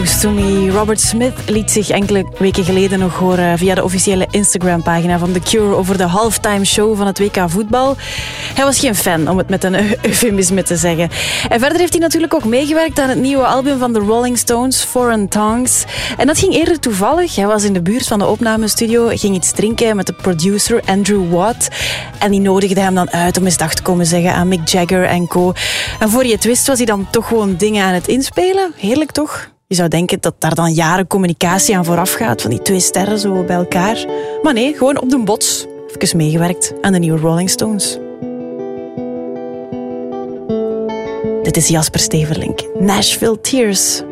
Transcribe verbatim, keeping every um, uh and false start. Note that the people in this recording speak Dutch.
Toomey. Robert Smith liet zich enkele weken geleden nog horen via de officiële Instagram-pagina van The Cure over de halftime show van het W K voetbal. Hij was geen fan, om het met een eufemisme te zeggen. En verder heeft hij natuurlijk ook meegewerkt aan het nieuwe album van de Rolling Stones, Foreign Tongues. En dat ging eerder toevallig. Hij was in de buurt van de opnamestudio, ging iets drinken met de producer Andrew Watt. En die nodigde hem dan uit om eens dag te komen zeggen aan Mick Jagger en co. En voor je het wist was hij dan toch gewoon dingen aan het inspelen. Heerlijk toch? Je zou denken dat daar dan jaren communicatie aan vooraf gaat, van die twee sterren zo bij elkaar. Maar nee, gewoon op de bots. Even meegewerkt aan de nieuwe Rolling Stones. Dit is Jasper Steverlink. Nashville Tears.